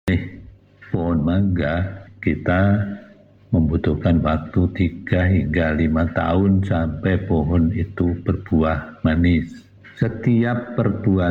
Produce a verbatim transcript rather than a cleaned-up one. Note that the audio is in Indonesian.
pohon mangga kita membutuhkan waktu tiga hingga lima tahun sampai pohon itu berbuah manis. Setiap perbuahan